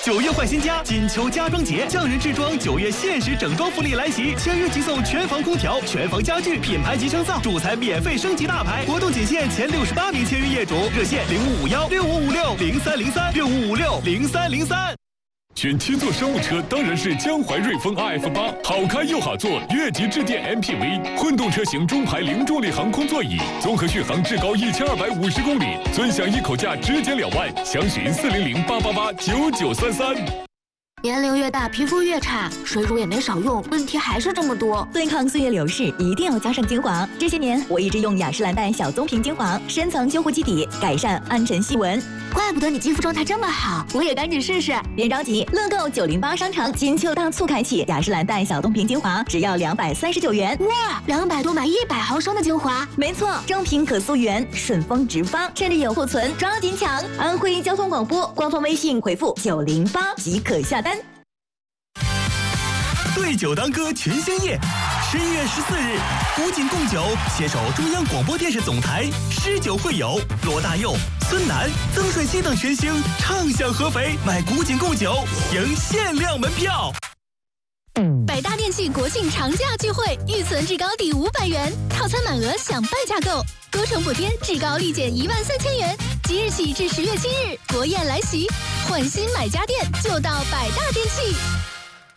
9月换新家，金秋家装节，匠人制装9月限时整装福利来袭，签约即送全房空调、全房家具、品牌集成灶，主材免费升级大牌，活动仅限前68名签约业主，热线05516556030365560303。 选7座商务车当然是江淮瑞风 RF8，好开又好坐，越级致电 MPV， 混动车型中排零重力航空座椅，综合续航至高1250公里，尊享一口价直减2万，详询40088889933。 年龄越大，皮肤越差，水乳也没少用，问题还是这么多。 对抗岁月流逝，一定要加上精华。这些年，我一直用雅诗兰黛小棕瓶精华，深层修护基底，改善暗沉细纹。 怪不得你肌肤状态这么好，我也赶紧试试。 别着急，乐购908商城金秋大促开启，雅诗兰黛小棕瓶精华只要239元。 哇，200多买100毫升的精华。 没错，正品可溯源，顺丰直发，趁着有库存，抓紧抢！安徽交通广播官方微信回复908即可下单。 对酒当歌群星夜，11月14日，古井贡酒携手中央广播电视总台诗酒会友罗大佑、孙楠、曾舜晞等群星畅享合肥，买古井贡酒赢限量门票。 百大电器国庆长假聚会，预存至高抵500元，套餐满额享半价购，多重补贴至高立减13000元。即日起至10月7日，国宴来袭，换新买家电就到百大电器。